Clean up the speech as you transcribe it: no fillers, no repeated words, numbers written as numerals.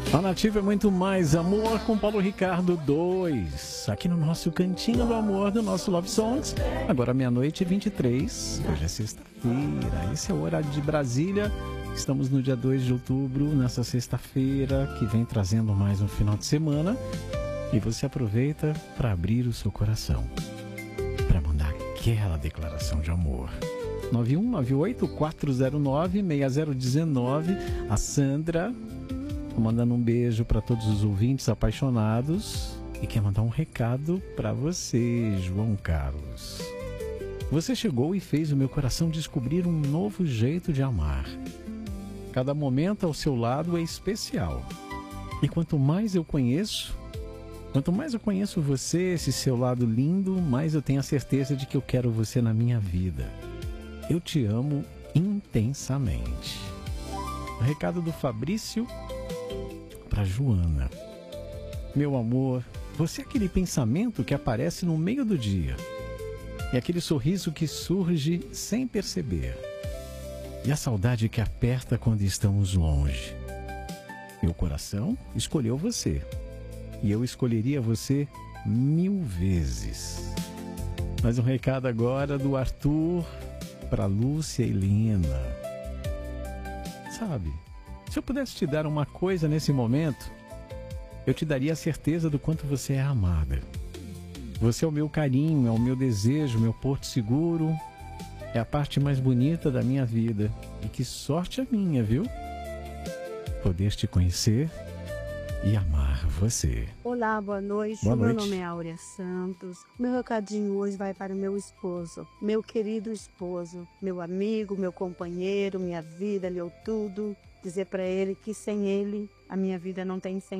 A Nativa é muito mais amor com Paulo Ricardo 2. Aqui no nosso Cantinho do Amor, do nosso Love Songs. Agora meia-noite e 23. Hoje é sexta-feira. Esse é o horário de Brasília. Estamos no dia 2 de outubro, nessa sexta-feira, que vem trazendo mais um final de semana. E você aproveita para abrir o seu coração, para mandar aquela declaração de amor. 9198-409-6019. A Sandra mandando um beijo para todos os ouvintes apaixonados e quer mandar um recado para você, João Carlos. Você chegou e fez o meu coração descobrir um novo jeito de amar. Cada momento ao seu lado é especial. E quanto mais eu conheço você, esse seu lado lindo, mais eu tenho a certeza de que eu quero você na minha vida. Eu te amo intensamente. O recado do Fabrício para Joana. Meu amor, você é aquele pensamento que aparece no meio do dia. É aquele sorriso que surge sem perceber. E a saudade que aperta quando estamos longe. Meu coração escolheu você. E eu escolheria você 1000 vezes. Mas um recado agora do Arthur para Lúcia e Lina. Sabe, se eu pudesse te dar uma coisa nesse momento, eu te daria a certeza do quanto você é amada. Você é o meu carinho, é o meu desejo, meu porto seguro. É a parte mais bonita da minha vida. E que sorte a minha, viu? Poder te conhecer e amar você. Olá, boa noite. Boa noite. Meu nome é Áurea Santos. Meu recadinho hoje vai para o meu esposo, meu querido esposo, meu amigo, meu companheiro, minha vida, meu tudo. Dizer para ele que sem ele a minha vida não tem sentido.